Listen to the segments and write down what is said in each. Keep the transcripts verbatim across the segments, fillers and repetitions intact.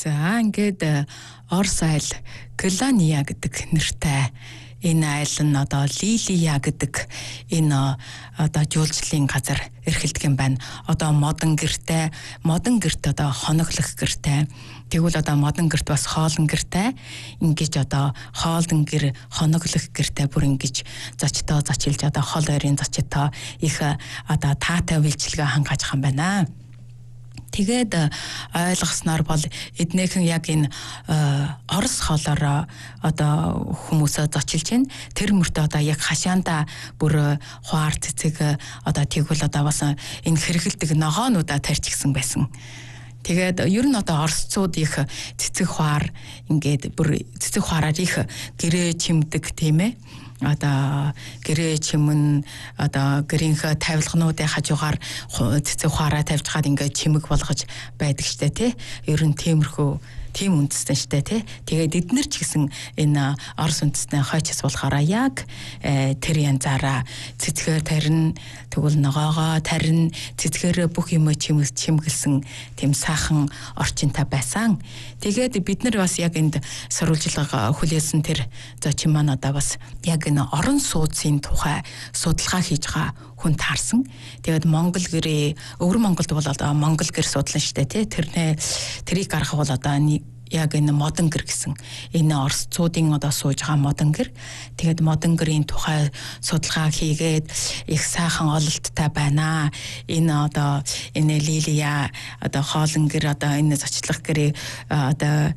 За ингээд Орос айл Клания гэдэг нэртэй энэ айл нь одоо Лилия гэдэг энэ одоо жуулчлалын газар эрхэлдэг юм байна. Одоо модон гэртэй, модон гэрт одоо хоноглох гэртэй. Тэгвэл одоо модон гэрт бас хоолн гэртэй. Ингэж одоо хоолн гэр, хоноглох гэртэй бүр ингэж зочдоо зочилж одоо хол ойрын зочдоо их одоо таатай үйлчилгээ хангаж байгаа юм байна. Тэгээд ойлгосноор бол эднийхэн яг энэ Орос хоолоор одоо хүмүүсөө зочилж байна. Тэр мөртөө одоо яг хашаанда бүр хуар цэцэг одоо тэгвэл одоо бас энэ хэрэгэлдэг ногоонуудаа тарьчихсан байсан. Тэгээд ер нь одоо орсцууд их цэцэг хуар ингээд бүр цэцэг хуараар их гэрээ чимдэг тийм ээ. Одоо гэрээ чимэн одоо гэрийнхээ тавилгануудын хажуугаар цэцэг хуараа тавьж хаад ингээд чимэг болгож байдаг штэ тий. Ер нь тиймэрхүү тийм үндэстэн штэ тий. Тэгээд эднэр ч гэсэн энэ Орос үндэстэн хойчс болохоор яг тэр янзаараа цэцгээр тарин тэгвэл ногоогоо тарин цэцгээрээ бүх юм чимэг чимгэлсэн тийм сайхан орчинтай байсан. Тэгээд бид нар бас яг энд сурвалжлага хүлээсэн тэр зочин маань одоо бас яг энэ орон сууцын тухай судалгаа хийж байгаа хүн таарсан. Тэгээд Монгол гэрээ өвөр Монголд бол одоо Монгол гэр судлан штэ тий. Тэрнээ тэрийг гаргах бол одоо яг энэ модон гэр гэсэн энэ орсцуудын одоо сууж байгаа модон гэр. Тэгээд модон гэрийн тухай судалгаа хийгээд их сайхан ололттой байна. Энэ одоо энэ Лилия одоо хоолн гэр одоо энэ зочлох гэрээ одоо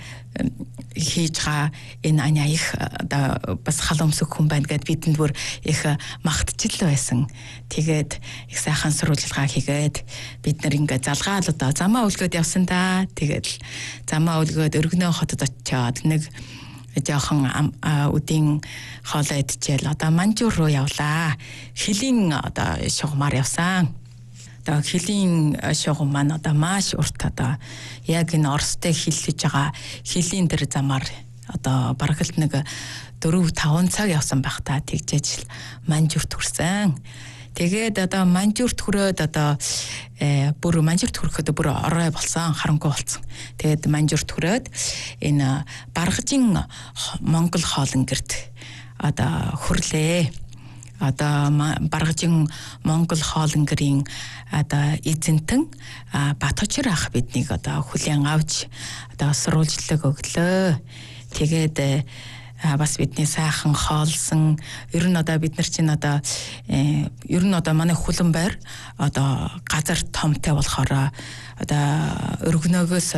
хийж байгаа энэ аня их одоо бас халамсаг хүн байна гэд бидэнд бүр их магтжил байсан. Тэгээд их сайхан сурвалжлага хийгээд бид нар ингээ залгаал одоо замаа үлгөөд явсан да. Тэгээд замаа үлгөөд өргөнөө хотод очиод нэг жоохон үдийн хоолоо идчихэл одоо Манжуур руу явлаа. Хилийн одоо шугамар явсан. Одоо хилийн шугам маань одоо маш урт одоо яг энэ Оростой хиллэж байгаа хилийн тэр замаар одоо бараг л нэг дөрөв таван цаг явсан байх та тэгжээж Манжуурт хүрсэн. Тэгээд одоо Манжуурт хүрээд одоо э, бүр Манжуурт хүрэхэд бүр орой болсон, харангүй болсон. Тэгээд Манжуурт хүрээд энэ Баргажин Монгол хоолн гэрт одоо хүрлээ. Одоо Баргажин Монгол хоолн гэрийн одоо эзэнтэн Баточир ах биднийг одоо хүлээн авч одоо сурвалжлага өглөө. Тэгээд бас бидний сайхан хоолсон. Ер нь одоо бид нар чинь одоо ер нь одоо манай хүлэн байр одоо газар томтой болохоор одоо өргөнөөгөөс